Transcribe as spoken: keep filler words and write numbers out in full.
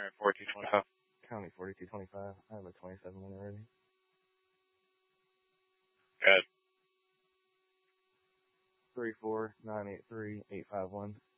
County forty-two twenty-five. County forty-two twenty-five. I have a twenty-seven minute ready. Good. Three four nine eight three eight five one.